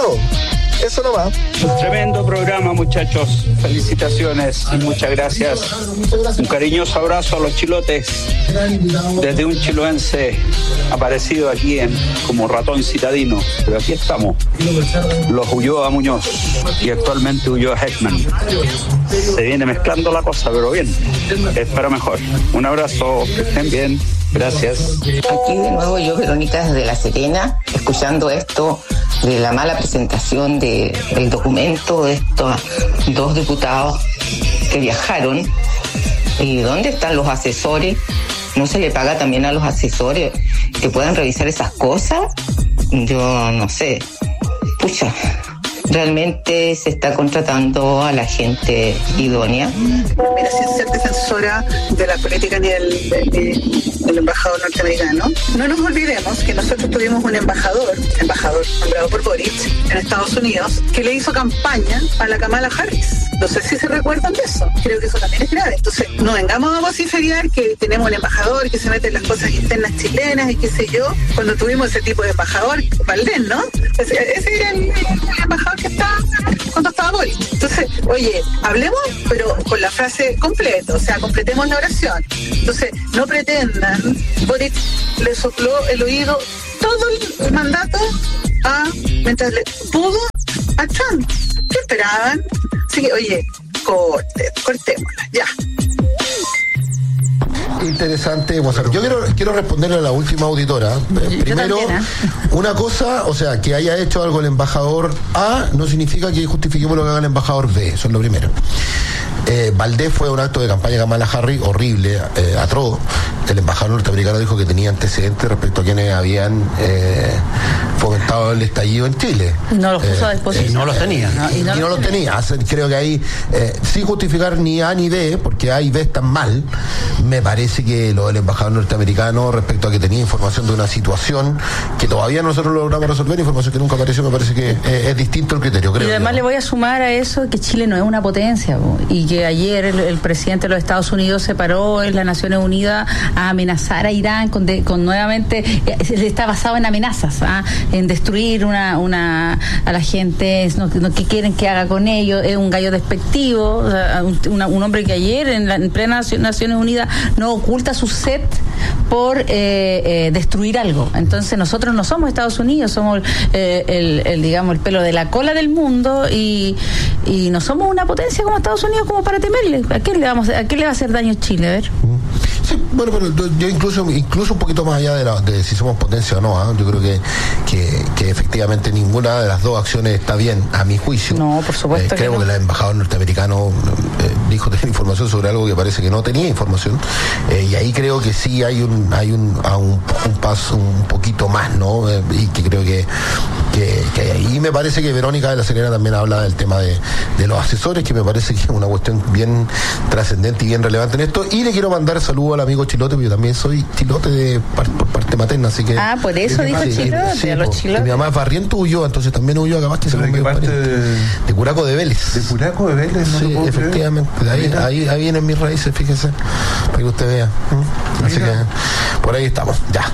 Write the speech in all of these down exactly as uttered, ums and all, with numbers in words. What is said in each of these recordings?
lado. Eso nomás. Tremendo programa, muchachos. Felicitaciones y muchas gracias. Un cariñoso abrazo a los chilotes desde un chiloense aparecido aquí en como ratón citadino. Pero aquí estamos. Los Ulloa Muñoz y actualmente Ulloa Heckman. Se viene mezclando la cosa, pero bien. Espero mejor. Un abrazo. Que estén bien. Gracias. Aquí de nuevo yo, Verónica, desde La Serena, escuchando esto de la mala presentación de, del documento de estos dos diputados que viajaron. ¿Y dónde están los asesores? ¿No se le paga también a los asesores que puedan revisar esas cosas? Yo no sé. Pucha, realmente se está contratando a la gente idónea. Mira, sin ser defensora de la política ni del, del, del embajador norteamericano, no nos olvidemos que nosotros tuvimos un embajador, embajador nombrado por Boric en Estados Unidos, que le hizo campaña a la Kamala Harris. No sé si se recuerdan de eso. Creo que eso también es grave. Entonces, no vengamos a vociferar que tenemos un embajador que se mete en las cosas internas chilenas y qué sé yo, cuando tuvimos ese tipo de embajador, Valdés, ¿no? Ese, ese era el, el embajador que estaba cuando estaba Boric. Entonces, oye, hablemos, pero con la frase completa, o sea, completemos la oración. Entonces, no pretendan, Boric le sopló el oído todo el mandato a, mientras le pudo, a Trump. ¿Qué esperaban? Así que, oye, corte, cortémosla, ya. Interesante, Gonzalo. Yo quiero, quiero responderle a la última auditora. Yo Primero, también, ¿eh? una cosa, o sea, que haya hecho algo el embajador A no significa que justifiquemos lo que haga el embajador B, eso es lo primero. Eh, Valdés fue un acto de campaña de Kamala Harris horrible, eh, atroz. El embajador norteamericano dijo que tenía antecedentes respecto a quienes habían eh, fomentado el estallido en Chile. Y no los puso eh, a disposición. Y no los tenía. No, y, y no, y no los tenía. tenía. Creo que ahí, eh, sin justificar ni A ni B, porque A y B están mal, me parece que lo del embajador norteamericano respecto a que tenía información de una situación que todavía nosotros logramos resolver, información que nunca apareció, me parece que eh, es distinto el criterio, creo. Y además yo. le voy a sumar a eso que Chile no es una potencia, po, y que ayer el, el presidente de los Estados Unidos se paró en las Naciones Unidas a amenazar a Irán con, de, con nuevamente, eh, está basado en amenazas, ¿ah? En destruir una, una a la gente, no, no, que quieren que haga con ellos, es un gallo despectivo, o sea, un, una, un hombre que ayer en, la, en plena Naciones Unidas no oculta su sed por eh, eh, destruir algo. Entonces nosotros no somos Estados Unidos, somos eh, el, el digamos el pelo de la cola del mundo y, y no somos una potencia como Estados Unidos como para temerle. ¿A quién le vamos a, a quién le va a hacer daño Chile? A ver. Sí, bueno, pero yo incluso incluso un poquito más allá de, la, de si somos potencia o no, ¿eh? Yo creo que, que que efectivamente ninguna de las dos acciones está bien, a mi juicio. No, por supuesto. Eh, que creo no. que el embajador norteamericano eh, dijo tener información sobre algo que parece que no tenía información, eh, y ahí creo que sí hay un hay un a un, un paso un poquito más, ¿no? Eh, y que creo que que, que ahí me parece que Verónica de la Serena también habla del tema de, de los asesores, que me parece que es una cuestión bien trascendente y bien relevante en esto. Y le quiero mandar saludos al amigo Chilote, porque yo también soy chilote de par, por parte materna, así que... Ah, por eso dijo sí, Chilote, sí, a los po, chilotes. Mi mamá es Barriento Ulloa, entonces también Ulloa, capaz que se ¿De qué parte? de, de Curaco de Vélez. ¿De Curaco de Vélez? No sí, lo puedo efectivamente. Ahí, ahí, ahí vienen mis raíces, fíjese, para que usted vea. ¿Mm? Así que por ahí estamos, ya.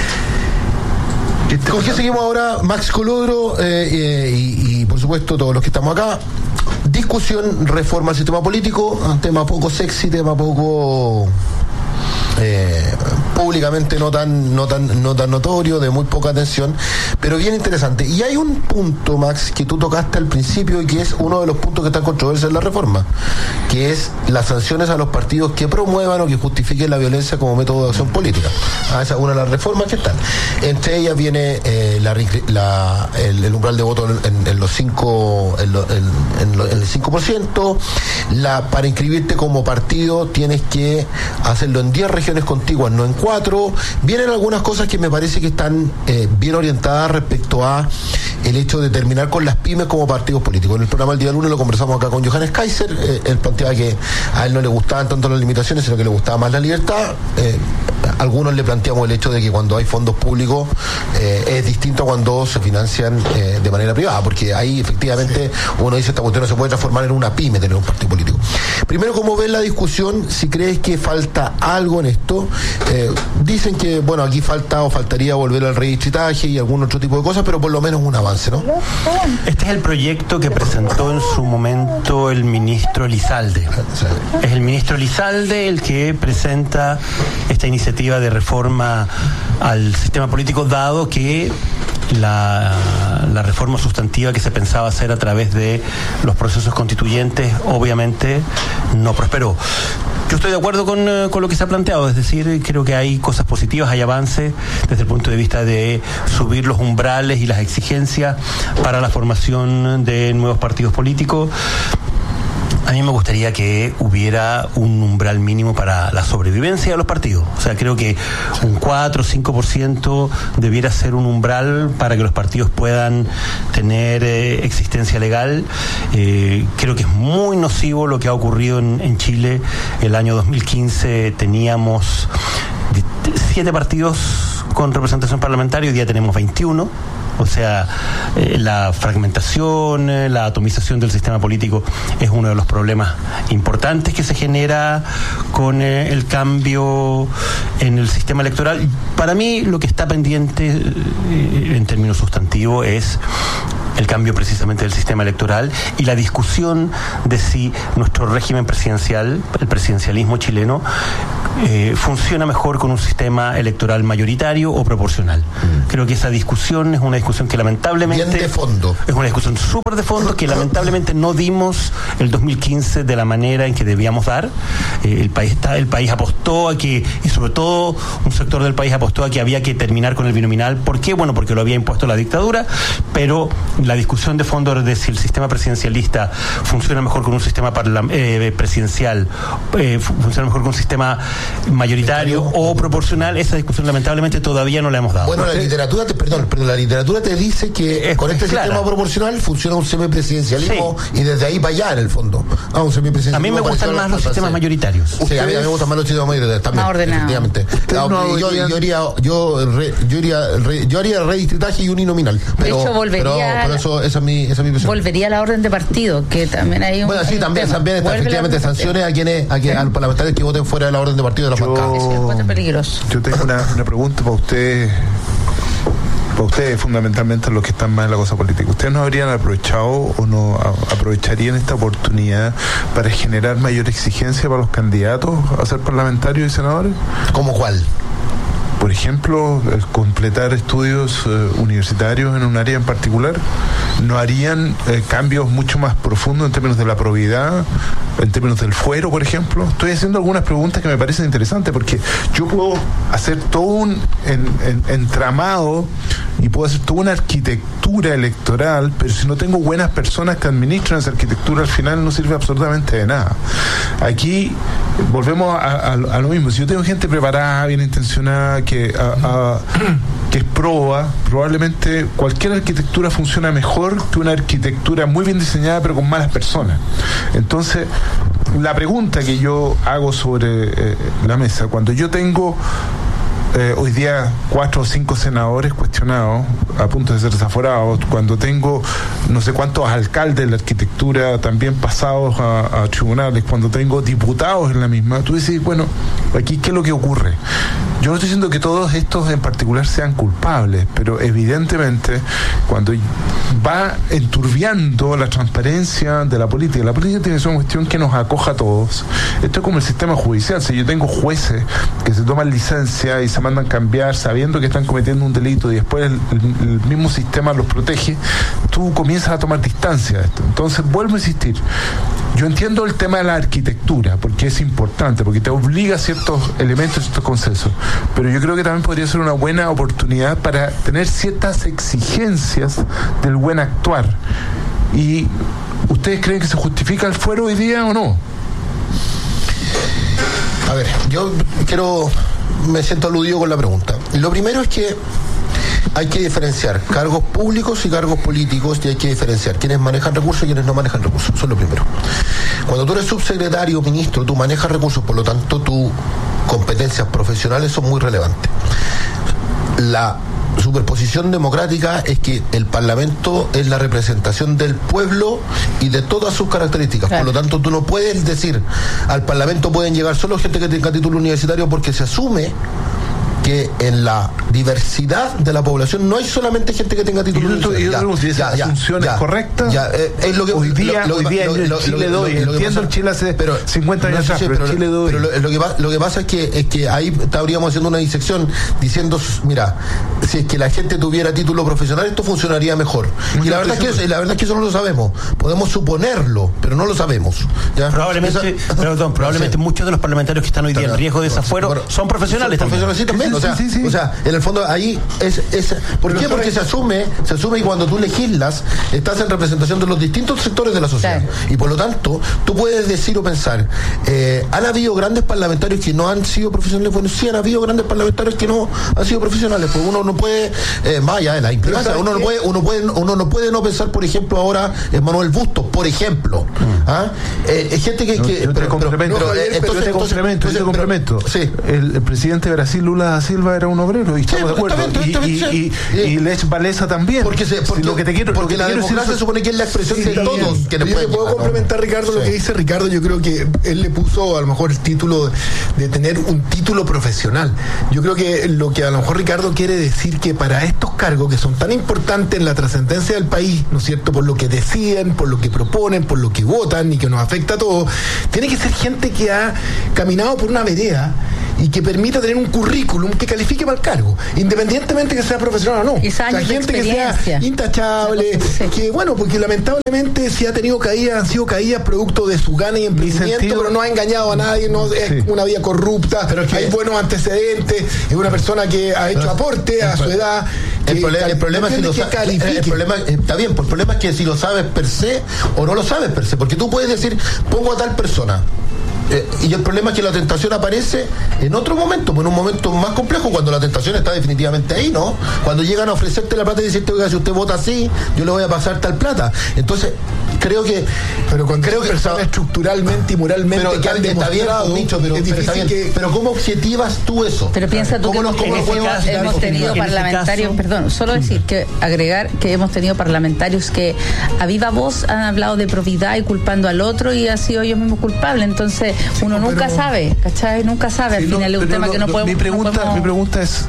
¿Con qué seguimos ahora? Max Colodro eh, eh, y, y por supuesto todos los que estamos acá. Discusión, reforma al sistema político, un tema poco sexy, tema poco eh, públicamente no tan, no tan, no tan notorio, de muy poca atención, pero bien interesante. Y hay un punto, Max, que tú tocaste al principio y que es uno de los puntos que está en controversia en la reforma, que es las sanciones a los partidos que promuevan o que justifiquen la violencia como método de acción política. Ah, esa es una de las reformas que están. Entre ellas viene eh, la, la, el, el umbral de voto en, en los cinco, en, lo, en, en, lo, en el cinco por ciento. La, para inscribirte como partido tienes que hacerlo en diez regiones contiguas, no en cuatro. Vienen algunas cosas que me parece que están eh, bien orientadas respecto a el hecho de terminar con las pymes como partidos políticos. En el programa el día lunes lo conversamos acá con Johannes Kaiser. Eh, él planteaba que a él no le gustaban tanto las limitaciones, sino que le gustaba más la libertad. Eh, algunos le planteamos el hecho de que cuando hay fondos públicos eh, es distinto a cuando se financian eh, de manera privada, porque ahí efectivamente uno dice esta cuestión no se puede transformar en una pyme tener un partido político. Primero, ¿cómo ves la discusión? Si crees que falta algo en esto, eh, dicen que, bueno, aquí falta o faltaría volver al redistritaje y algún otro tipo de cosas, pero por lo menos un avance, ¿no? Este es el proyecto que presentó en su momento el ministro Elizalde. Es el ministro Elizalde el que presenta esta iniciativa de reforma al sistema político, dado que La, la reforma sustantiva que se pensaba hacer a través de los procesos constituyentes obviamente no prosperó. Yo estoy de acuerdo con, con lo que se ha planteado, es decir, creo que hay cosas positivas, hay avances desde el punto de vista de subir los umbrales y las exigencias para la formación de nuevos partidos políticos. A mí me gustaría que hubiera un umbral mínimo para la sobrevivencia de los partidos. O sea, creo que un cuatro o cinco por ciento debiera ser un umbral para que los partidos puedan tener eh, existencia legal. Eh, creo que es muy nocivo lo que ha ocurrido en, en Chile. El año dos mil quince teníamos siete partidos con representación parlamentaria, hoy día tenemos veintiuno. O sea, eh, la fragmentación, eh, la atomización del sistema político es uno de los problemas importantes que se genera con eh, el cambio en el sistema electoral. Para mí, lo que está pendiente eh, en términos sustantivos es el cambio precisamente del sistema electoral y la discusión de si nuestro régimen presidencial, el presidencialismo chileno, eh, funciona mejor con un sistema electoral mayoritario o proporcional. Mm. Creo que esa discusión es una discusión que lamentablemente... Bien de fondo. Es una discusión súper de fondo que lamentablemente no dimos el dos mil quince de la manera en que debíamos dar. Eh, el país está, el país apostó a que, y sobre todo un sector del país apostó a que había que terminar con el binominal. ¿Por qué? Bueno, porque lo había impuesto la dictadura, pero la discusión de fondo de si el sistema presidencialista funciona mejor con un sistema parla- eh, presidencial, eh, funciona mejor con un sistema mayoritario o proporcional, esa discusión lamentablemente todavía no la hemos dado. Bueno, la literatura te, perdón, perdón, la literatura te dice que es, con este clara. sistema proporcional funciona un semipresidencialismo, sí, y desde ahí para allá en el fondo. Ah, un semipresidencialismo. A mí me gustan más los sistemas mayoritarios. Sí, a mí, a mí me gustan más los sistemas mayoritarios también. Más ordenado. No, no, yo, yo haría, yo, re, yo haría, re, yo haría redistritaje y uninominal. Pero, de hecho, volvería. Pero, pero eso, esa es mi, esa es mi visión. Volvería a la orden de partido, que también hay un. Bueno, sí, un también, tema. también está, Vuelve efectivamente sanciones a quienes, a, quienes, a los parlamentarios que voten fuera de la orden de partido de la Yo, bancada. Eso es peligroso. Yo tengo una, una pregunta para ustedes. Para ustedes, fundamentalmente, los que están más en la cosa política. ¿Ustedes no habrían aprovechado o no a, aprovecharían esta oportunidad para generar mayor exigencia para los candidatos a ser parlamentarios y senadores? ¿Cómo cuál? Por ejemplo, completar estudios eh, universitarios en un área en particular. ¿No harían eh, cambios mucho más profundos en términos de la probidad, en términos del fuero, por ejemplo? Estoy haciendo algunas preguntas que me parecen interesantes, porque yo puedo hacer todo un en, en, entramado y puedo hacer toda una arquitectura electoral, pero si no tengo buenas personas que administran esa arquitectura, al final no sirve absolutamente de nada. Aquí volvemos a, a, a lo mismo. Si yo tengo gente preparada, bien intencionada, que, a, a, que es proba, probablemente cualquier arquitectura funciona mejor que una arquitectura muy bien diseñada pero con malas personas. Entonces, la pregunta que yo hago sobre eh, la mesa, cuando yo tengo Eh, hoy día cuatro o cinco senadores cuestionados a punto de ser desaforados, cuando tengo no sé cuántos alcaldes de la arquitectura también pasados a, a tribunales, cuando tengo diputados en la misma, tú dices, bueno, aquí ¿qué es lo que ocurre? Yo no estoy diciendo que todos estos en particular sean culpables, pero evidentemente cuando va enturbiando la transparencia de la política, la política tiene que ser una cuestión que nos acoja a todos. Esto es como el sistema judicial. Si yo tengo jueces que se toman licencia y se mandan cambiar sabiendo que están cometiendo un delito y después el, el, el mismo sistema los protege, tú comienzas a tomar distancia de esto. Entonces vuelvo a insistir, yo entiendo el tema de la arquitectura porque es importante, porque te obliga a ciertos elementos, ciertos consensos, pero yo creo que también podría ser una buena oportunidad para tener ciertas exigencias del buen actuar. ¿Y ustedes creen que se justifica el fuero hoy día o no? A ver, yo quiero, me siento aludido con la pregunta. Lo primero es que hay que diferenciar cargos públicos y cargos políticos, y hay que diferenciar quienes manejan recursos y quienes no manejan recursos. Eso es lo primero. Cuando tú eres subsecretario o ministro, tú manejas recursos, por lo tanto tus competencias profesionales son muy relevantes. La superposición democrática es que el Parlamento es la representación del pueblo y de todas sus características. Claro. Por lo tanto, tú no puedes decir al Parlamento pueden llegar solo gente que tenga título universitario, porque se asume que en la diversidad de la población no hay solamente gente que tenga título universitario. Y esa función es correcta. Ya, eh, es lo que hoy día, lo, lo, hoy día lo, en lo, Chile lo, doy. Lo, lo entiendo pasa, el Chile hace pero, cincuenta años atrás, no sé, pero, pero Chile doy. Pero lo, lo, que va, lo que pasa es que es que ahí estaríamos haciendo una disección diciendo, mira, si es que la gente tuviera título profesional, esto funcionaría mejor. Y la verdad, es que, la verdad es que eso no lo sabemos. Podemos suponerlo, pero no lo sabemos. ¿Ya? Probablemente, Esa, perdón, probablemente no sé. Muchos de los parlamentarios que están hoy día en riesgo de desafuero bueno, son profesionales son también. Profesionales sí, también. Sí, o, sea, sí, sí. o sea, en el fondo ahí es, es ¿por qué? Porque se asume, se asume que cuando tú legislas estás en representación de los distintos sectores de la sociedad. Claro. Y por lo tanto, tú puedes decir o pensar, eh, ¿han habido grandes parlamentarios que no han sido profesionales? Bueno, sí han habido grandes parlamentarios que no han sido profesionales, pues uno no puede, eh, más allá de la implicancia, uno no puede, uno puede, uno no puede no pensar, por ejemplo, ahora en Manuel Bustos, por ejemplo. Mm. ¿Ah? Eh, es gente que, que yo te complemento, yo te complemento, yo te complemento. Sí. El, el presidente de Brasil, Lula da Silva, era un obrero y estamos sí, de acuerdo. Está bien, está bien, y, y, y, y Lech Walesa también. Porque, se, porque, lo que te quiero, porque lo que la te democracia quiero se supone que es la expresión sí, de todos. Que yo te puedo complementar, ¿no? Ricardo, sí. Lo que dice Ricardo. Yo creo que él le puso a lo mejor el título de, de tener un título profesional. Yo creo que lo que a lo mejor Ricardo quiere decir que para estos cargos que son tan importantes en la trascendencia del país, ¿no es cierto? Por lo que deciden, por lo que proponen, por lo que votan y que nos afecta a todos, tiene que ser gente que ha caminado por una vereda y que permita tener un currículum que califique para el cargo, independientemente que sea profesional o no. O sea, gente que sea intachable, sí. que bueno, porque lamentablemente si ha tenido caídas, han sido caídas producto de su gana y emprendimiento, pero no ha engañado a nadie, no es sí. una vida corrupta, pero es que hay buenos antecedentes, es una persona que ha hecho pero, aporte a su edad. El, problema, el problema es si lo sabes, el, el problema está bien, el problema es que si lo sabes per se o no lo sabes per se, porque tú puedes decir, pongo a tal persona. Eh, y el problema es que la tentación aparece en otro momento, en un momento más complejo, cuando la tentación está definitivamente ahí, ¿no? Cuando llegan a ofrecerte la plata y decirte, oiga, si usted vota así, yo le voy a pasar tal plata. Entonces, creo que... Pero cuando creo que persona estructuralmente y moralmente pero que han demostrado, está bien, dicho, pero, pero, está bien. Que, pero ¿cómo objetivas tú eso? Pero piensa tú que hemos, hemos, hemos, hemos tenido parlamentarios, caso, perdón, solo decir que agregar que hemos tenido parlamentarios que a viva voz han hablado de probidad y culpando al otro y ha sido ellos mismos culpables. Entonces uno sí, nunca pero, sabe, ¿cachai? Nunca sabe, sí, al final no, es un tema no, que no, no podemos... Mi pregunta, no podemos... mi pregunta es,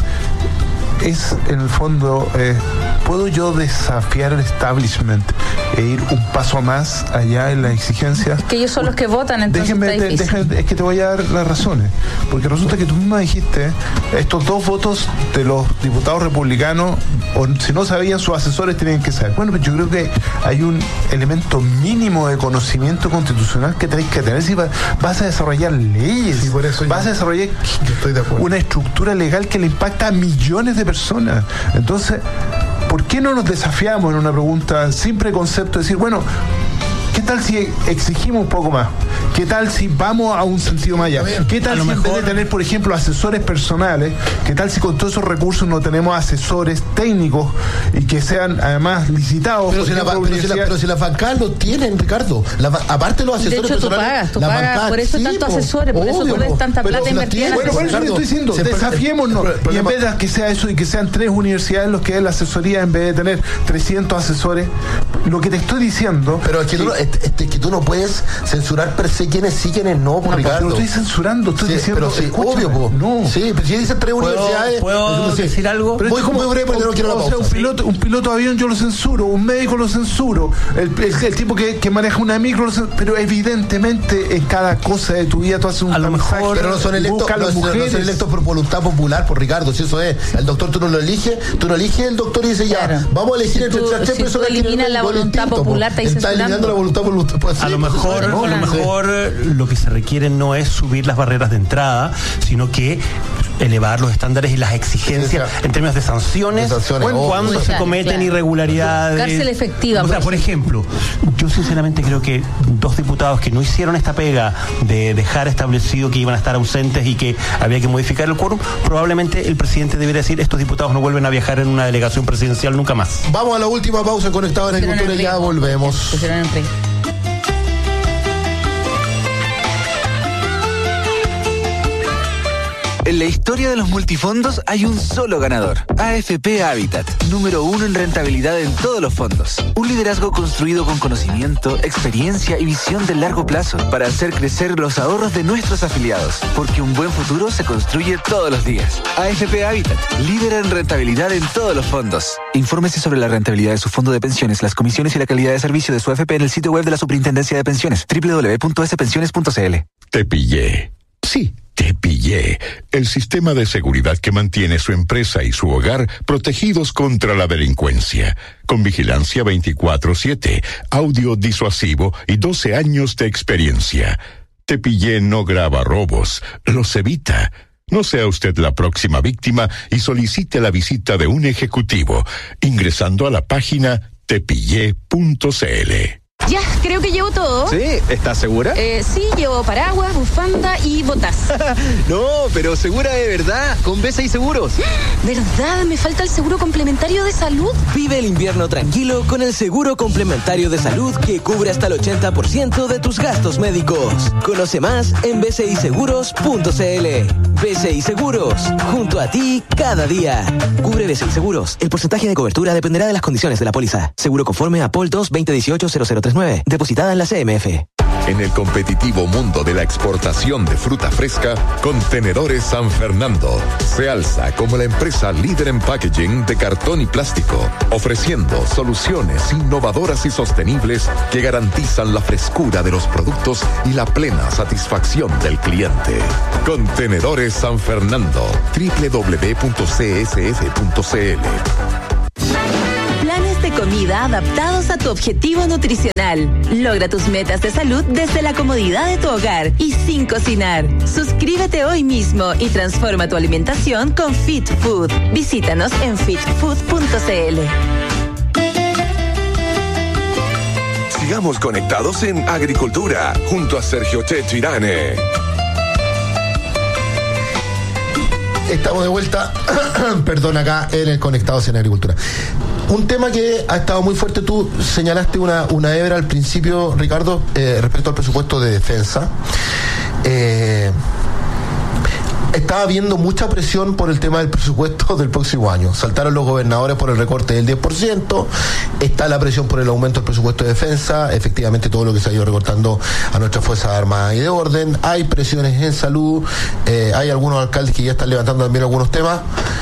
es en el fondo, eh, ¿puedo yo desafiar el establishment e ir un paso más allá en la exigencia? Es que ellos son los que votan, entonces déjenme, está difícil. Déjenme, es que te voy a dar las razones, porque resulta que tú misma dijiste, estos dos votos de los diputados republicanos, o si no sabían, sus asesores tenían que saber. Bueno, pero yo creo que hay un elemento mínimo de conocimiento constitucional que tenéis que tener si vas a desarrollar leyes, sí, por eso vas yo, a desarrollar yo estoy de acuerdo. Una estructura legal que le impacta a millones de personas. Entonces, ¿por qué no nos desafiamos en una pregunta sin preconcepto? Decir, bueno, ¿qué tal si exigimos un poco más? ¿Qué tal si vamos a un sentido más allá? ¿Qué tal si mejor... en vez de tener, por ejemplo, asesores personales, qué tal si con todos esos recursos no tenemos asesores técnicos y que sean además licitados? Pero, si, ejemplo, la, pero, si, la, pero si la FANCAL lo tienen, Ricardo. La, aparte los asesores de hecho, personales. Tú pagas, tú pagas, FANCAL, por eso sí, tantos po, asesores, por obvio, eso tú ves tanta plata invertida. Bueno, por eso te estoy diciendo, desafiémonos. Y en vez de que sea eso y que sean tres universidades los que den la asesoría en vez de tener trescientos asesores, lo que te estoy diciendo... Pero es que, sí. tú, no, es, es que tú no puedes censurar per se quiénes sí, quiénes no, por no, Ricardo. Lo estoy censurando, estoy sí, diciendo... Pero sí, obvio, po. No. Sí, pero si dicen tres universidades... ¿Puedo decir algo? Pero voy muy breve porque no quiero la pausa. O sea, un piloto, un piloto de avión yo lo censuro, un médico lo censuro, el, el, el tipo que, que maneja una micro lo censuro, pero evidentemente en cada cosa de tu vida tú haces un... A lo mejor... Pero no son electos, no, no son electos por voluntad popular, por Ricardo, si eso es. El doctor tú no lo eliges, tú no eliges el doctor y dice ya, claro. vamos a elegir si entre tú, tres si personas que eliminas la voluntad distinto, popular, po. Está eliminando la voluntad popular. Pues, a sí, lo mejor, ¿no? a lo mejor lo que se requiere no es subir las barreras de entrada, sino que elevar los estándares y las exigencias sí, en términos de sanciones, de sanciones cuando, oh, cuando sí, se claro, cometen claro. irregularidades. Cárcel efectiva. O sea, por ejemplo, yo sinceramente creo que dos diputados que no hicieron esta pega de dejar establecido que iban a estar ausentes y que había que modificar el quórum, probablemente el presidente debería decir, estos diputados no vuelven a viajar en una delegación presidencial nunca más. Vamos a la última pausa Conectados en Agricultura y ya volvemos. En la historia de los multifondos hay un solo ganador. A F P Habitat, número uno en rentabilidad en todos los fondos. Un liderazgo construido con conocimiento, experiencia y visión de largo plazo para hacer crecer los ahorros de nuestros afiliados. Porque un buen futuro se construye todos los días. A F P Habitat, líder en rentabilidad en todos los fondos. Infórmese sobre la rentabilidad de su fondo de pensiones, las comisiones y la calidad de servicio de su A F P en el sitio web de la Superintendencia de Pensiones, doble u doble u doble u punto ese pensiones punto c l. Te pillé. Sí, te pillé. El sistema de seguridad que mantiene su empresa y su hogar protegidos contra la delincuencia. Con vigilancia veinticuatro siete, audio disuasivo y doce años de experiencia. Te pillé no graba robos, los evita. No sea usted la próxima víctima y solicite la visita de un ejecutivo ingresando a la página te pillé punto c l. Ya, creo que llevo todo. ¿Sí? ¿Estás segura? Eh, sí, llevo paraguas, bufanda y botas. No, pero segura de verdad, con B seis Seguros. ¿Verdad? Me falta el seguro complementario de salud. Vive el invierno tranquilo con el seguro complementario de salud que cubre hasta el ochenta por ciento de tus gastos médicos. Conoce más en b c i seguros punto c l. B C I Seguros, junto a ti cada día. Cubre B C I Seguros. El porcentaje de cobertura dependerá de las condiciones de la póliza. Seguro conforme a P O L dos veinte dieciocho cero cero tres nueve. Depositada en la C M F. En el competitivo mundo de la exportación de fruta fresca, Contenedores San Fernando se alza como la empresa líder en packaging de cartón y plástico, ofreciendo soluciones innovadoras y sostenibles que garantizan la frescura de los productos y la plena satisfacción del cliente. Contenedores San Fernando, doble u doble u doble u punto c s f punto c l. Planes de comida adaptados a tu objetivo nutricional. Logra tus metas de salud desde la comodidad de tu hogar y sin cocinar. Suscríbete hoy mismo y transforma tu alimentación con Fit Food. Visítanos en fit food punto c l. Sigamos conectados en Agricultura junto a Sergio Checho Irane. Estamos de vuelta, perdón, acá en el Conectados en Agricultura. Un tema que ha estado muy fuerte, tú señalaste una, una hebra al principio, Ricardo, eh, respecto al presupuesto de defensa. Eh, estaba habiendo mucha presión por el tema del presupuesto del próximo año. Saltaron los gobernadores por el recorte del diez por ciento, está la presión por el aumento del presupuesto de defensa, efectivamente todo lo que se ha ido recortando a nuestras Fuerzas Armadas y de Orden, hay presiones en salud, eh, hay algunos alcaldes que ya están levantando también algunos temas.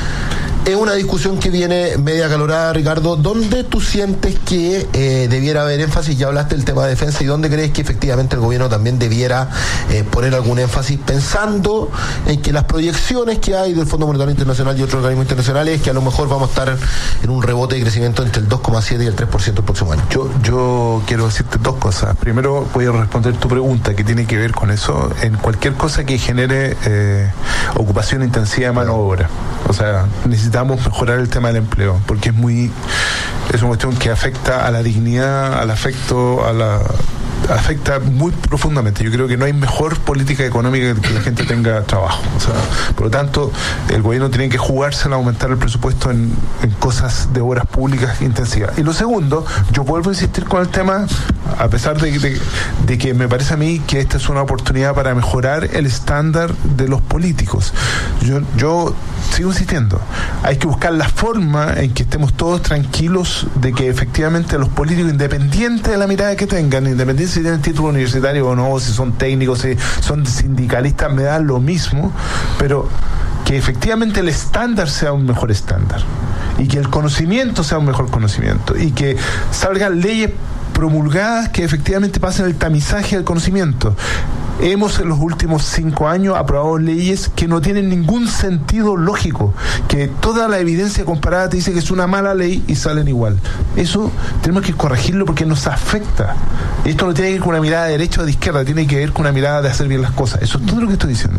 Es una discusión que viene media acalorada, Ricardo. ¿Dónde tú sientes que eh, debiera haber énfasis? Ya hablaste del tema de defensa. ¿Y dónde crees que efectivamente el gobierno también debiera eh, poner algún énfasis, pensando en que las proyecciones que hay del Fondo Monetario Internacional y otros organismos internacionales es que a lo mejor vamos a estar en un rebote de crecimiento entre el dos coma siete y el tres por ciento el próximo año? Yo, yo quiero decirte dos cosas. Primero, voy a responder tu pregunta que tiene que ver con eso. En cualquier cosa que genere eh, ocupación intensiva de mano de obra. O sea, necesitamos necesitamos mejorar el tema del empleo, porque es muy es una cuestión que afecta a la dignidad, al afecto, a la afecta muy profundamente. Yo creo que no hay mejor política económica que la gente tenga trabajo. O sea, por lo tanto, el gobierno tiene que jugársela a aumentar el presupuesto en, en cosas de obras públicas intensivas. Y lo segundo, yo vuelvo a insistir con el tema, a pesar de, de, de que me parece a mí que esta es una oportunidad para mejorar el estándar de los políticos. Yo, yo sigo insistiendo, hay que buscar la forma en que estemos todos tranquilos de que efectivamente los políticos, independiente de la mirada que tengan, independiente si tienen título universitario o no, si son técnicos, si son sindicalistas, me da lo mismo, pero que efectivamente el estándar sea un mejor estándar y que el conocimiento sea un mejor conocimiento y que salgan leyes promulgadas que efectivamente pasen el tamizaje del conocimiento. Hemos en los últimos cinco años aprobado leyes que no tienen ningún sentido lógico, que toda la evidencia comparada te dice que es una mala ley y salen igual. Eso tenemos que corregirlo porque nos afecta. Esto no tiene que ver con una mirada de derecha o de izquierda, tiene que ver con una mirada de hacer bien las cosas. Eso es todo lo que estoy diciendo.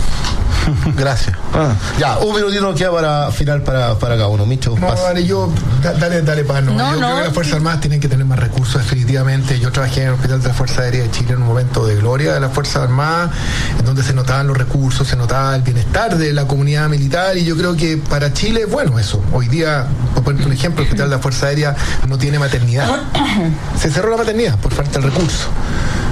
Gracias. Ah. Ya, un minutito nos queda para final para, para cada uno. Micho, no, vale, yo, da, dale, dale, para no. no yo no. creo que las Fuerzas Armadas tienen que tener más recursos, definitivamente. Yo trabajé en el Hospital de la Fuerza Aérea de Chile en un momento de gloria de las Fuerzas Armadas, en donde se notaban los recursos, se notaba el bienestar de la comunidad militar, y yo creo que para Chile es bueno eso. Hoy día, por ejemplo, el Hospital de la Fuerza Aérea no tiene maternidad. Se cerró la maternidad por falta de recursos.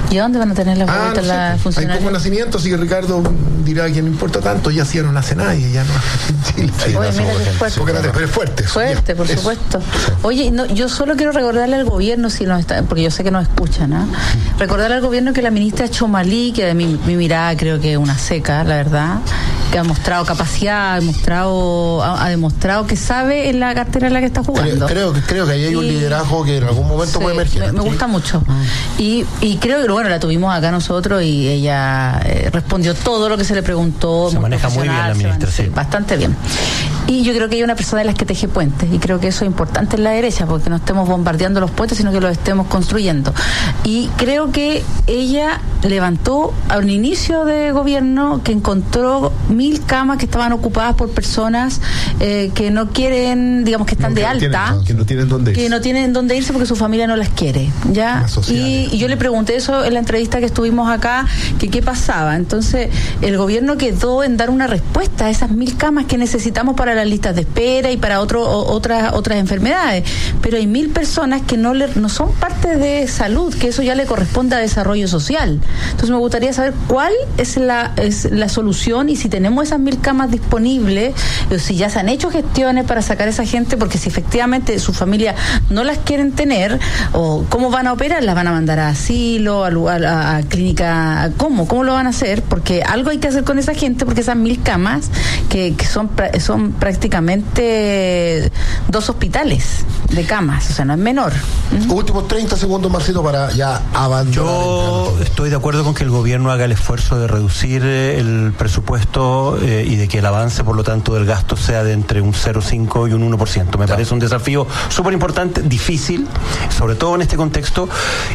¿Y a dónde van a tener las Ah, boletas no sé, las hay funcionarias? poco nacimiento, así que Ricardo dirá que no importa tanto, ya sí ya no nace nadie, ya no en Chile. Sí, oye, mira qué fuerte. Pero es fuerte. eso, Fuerte, ya, por eso. supuesto. Oye, no, yo solo quiero recordarle al gobierno, si nos está, porque yo sé que nos escuchan, ¿ah? Recordarle al gobierno que la ministra Chomalí, que de mi, mi mirada creo que es una seca, la verdad, que ha mostrado capacidad, ha demostrado, ha, ha demostrado que sabe en la cartera en la que está jugando. Creo, creo, que- creo que ahí hay un Y- liderazgo que en algún momento Sí, puede emerger. Me, me Sí. gusta mucho. Y, y creo que, bueno, la tuvimos acá nosotros y ella eh, respondió todo lo que se le preguntó. Se maneja muy bien la profesional, se ministra, man- sí. Bastante bien. Y yo creo que ella es una persona de las que teje puentes. Y creo que eso es importante en la derecha, porque no estemos bombardeando los puentes, sino que los estemos construyendo. Y creo que ella levantó a un inicio de gobierno que encontró mil camas que estaban ocupadas por personas eh, que no quieren, digamos, que están No, de que no alta. tienen- que no tienen dónde Que irse. no tienen dónde irse porque su familia no las quiere, ¿ya? Las sociales. Y, y yo le pregunté eso en la entrevista que estuvimos acá, que qué pasaba. Entonces, el gobierno quedó en dar una respuesta a esas mil camas que necesitamos para las listas de espera y para otro, o- otras otras enfermedades. Pero hay mil personas que no le, no son parte de salud, que eso ya le corresponde a desarrollo social. Entonces, me gustaría saber cuál es la, es la solución y si tenemos esas mil camas disponibles, o si ya se han hecho gestiones para sacar a esa gente, porque si efectivamente su familia no las quieren tener, o cómo van a operar, las van a mandar a asilo, a, lugar, a, a clínica, ¿cómo? ¿Cómo lo van a hacer? Porque algo hay que hacer con esa gente, porque esas mil camas, que, que son, pra- son prácticamente dos hospitales de camas, o sea, no es menor. Últimos treinta segundos, Marcito, para ya abandonar. Yo estoy de acuerdo con que el gobierno haga el esfuerzo de reducir eh, el presupuesto eh, y de que el avance, por lo tanto, del gasto sea de entre un cero coma cinco y un uno por ciento. Me parece un desafío súper importante, difícil, sobre todo en este contexto,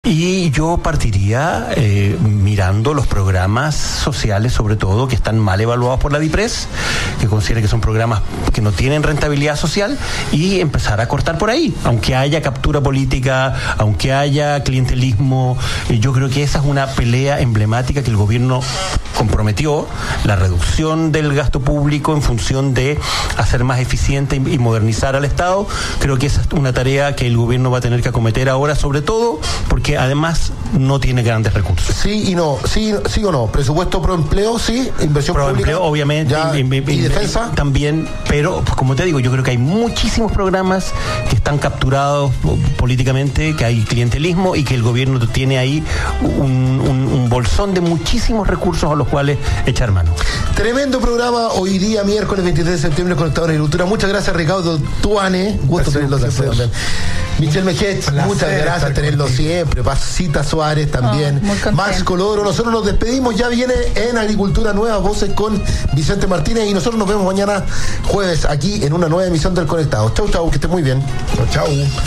y yo partiría eh, mirando los programas sociales, sobre todo, que están mal evaluados por la DIPRES, que considera que son programas que no tienen rentabilidad social, y empezar a cortar por ahí, aunque haya captura política, aunque haya clientelismo. eh, Yo creo que esa es una pelea emblemática que el gobierno comprometió, la reducción del gasto público en función de hacer más eficiente y y modernizar al Estado. Creo que esa es una tarea que el gobierno va a tener que acometer ahora, sobre todo porque además no tiene grandes recursos. Sí y no, sí, sí o no. Presupuesto pro empleo, sí. Inversión Pro pública. empleo, obviamente, Ya, y, y- y y- defensa. también, pero pues, como te digo, yo creo que hay muchísimos programas que están capturados po- políticamente, que hay clientelismo y que el gobierno tiene ahí un, un- un bolsón de muchísimos recursos a los cuales echar mano. Tremendo programa hoy día, miércoles veintitrés de septiembre, conectado en Agricultura. Muchas gracias, Ricardo Tuane. Gusto tenerlo siempre también. Michelle Mejech, Placer muchas gracias estar tenerlo contigo. siempre. Pasita Suárez también. Oh, muy contenta. Max Colodro. Nosotros nos despedimos. Ya viene en Agricultura Nuevas Voces con Vicente Martínez y nosotros nos vemos mañana jueves aquí en una nueva emisión del Conectado. Chau, chau, que esté muy bien. Chau, chau.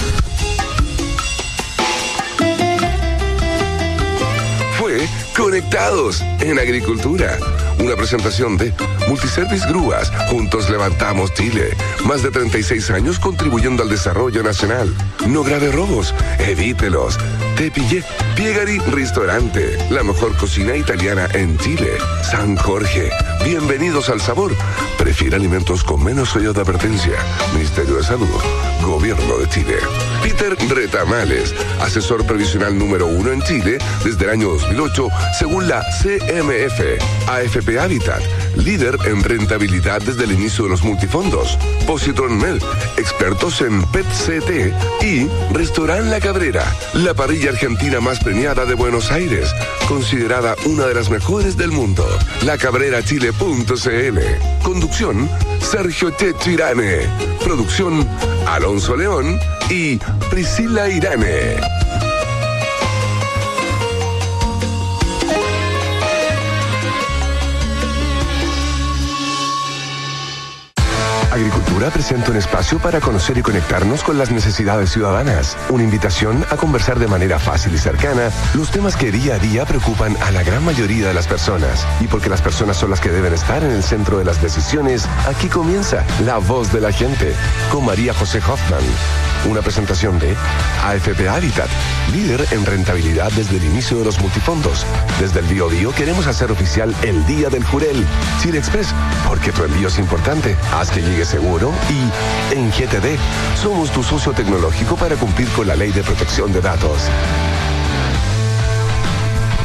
Fue Conectados en Agricultura. Una presentación de Multiservice Grúas. Juntos levantamos Chile. Más de treinta y seis años contribuyendo al desarrollo nacional. No grave robos. Evítelos. Te pillé. Piegari Restaurante. La mejor cocina italiana en Chile. San Jorge. Bienvenidos al sabor. Prefiere alimentos con menos sello de advertencia. Ministerio de Salud. Gobierno de Chile. Peter Retamales. Asesor previsional número uno en Chile desde el año dos mil ocho, según la C M F. A F P Habitat. Líder en rentabilidad desde el inicio de los multifondos. Positron Med. Expertos en P E T C T. Y Restaurant La Cabrera. La parrilla argentina más premiada de Buenos Aires. Considerada una de las mejores del mundo. la cabrera chile punto c l. Conducción, Sergio Checho Irane. Producción, Alonso León y Priscila Irane. Agricultura presenta un espacio para conocer y conectarnos con las necesidades ciudadanas. Una invitación a conversar de manera fácil y cercana los temas que día a día preocupan a la gran mayoría de las personas. Y porque las personas son las que deben estar en el centro de las decisiones, aquí comienza La Voz de la Gente con María José Hoffman. Una presentación de A F P Habitat, líder en rentabilidad desde el inicio de los multifondos. Desde el Bío Bío queremos hacer oficial el Día del Jurel. Chile Express, porque tu envío es importante. Haz que llegue seguro. Y en G T D, somos tu socio tecnológico para cumplir con la ley de protección de datos.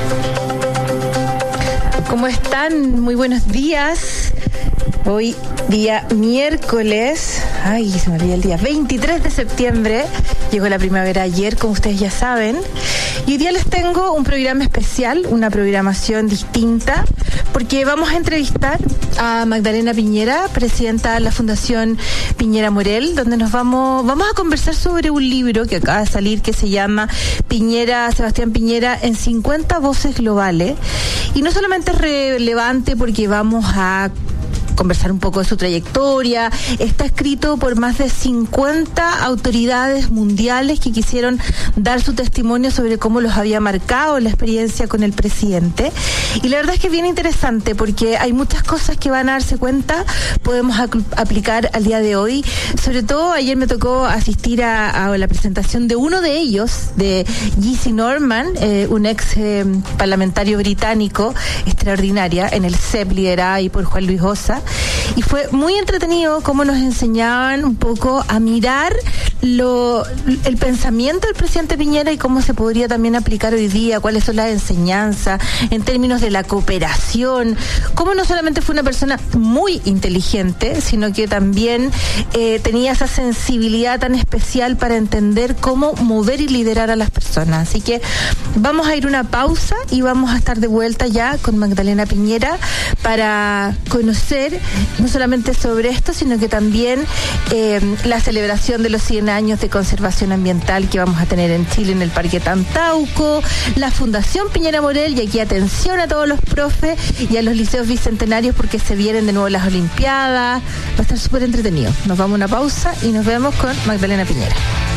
¿Cómo están? Muy buenos días. Hoy día miércoles, ay, se me olvidó el día, veintitrés de septiembre, llegó la primavera ayer, como ustedes ya saben, y hoy día les tengo un programa especial, una programación distinta, porque vamos a entrevistar a Magdalena Piñera, presidenta de la Fundación Piñera Morel, donde nos vamos, vamos a conversar sobre un libro que acaba de salir que se llama Piñera, Sebastián Piñera en cincuenta voces globales, y no solamente es relevante porque vamos a conversar un poco de su trayectoria. Está escrito por más de cincuenta autoridades mundiales que quisieron dar su testimonio sobre cómo los había marcado la experiencia con el presidente. Y la verdad es que es bien interesante porque hay muchas cosas que van a darse cuenta, podemos aplicar al día de hoy. Sobre todo ayer me tocó asistir a, a la presentación de uno de ellos, de Jessie Norman, eh, un ex eh, parlamentario británico extraordinaria en el C E P, liderada ahí por Juan Luis Osa. Y fue muy entretenido cómo nos enseñaban un poco a mirar lo, el pensamiento del presidente Piñera y cómo se podría también aplicar hoy día, cuáles son las enseñanzas en términos de la cooperación, cómo no solamente fue una persona muy inteligente, sino que también eh, tenía esa sensibilidad tan especial para entender cómo mover y liderar a las personas. Así que vamos a ir una pausa y vamos a estar de vuelta ya con Magdalena Piñera para conocer no solamente sobre esto, sino que también eh, la celebración de los cien años de conservación ambiental que vamos a tener en Chile, en el Parque Tantauco, la Fundación Piñera Morel, y aquí atención a todos los profes y a los liceos bicentenarios porque se vienen de nuevo las Olimpiadas. Va a estar súper entretenido. Nos vamos a una pausa y nos vemos con Magdalena Piñera.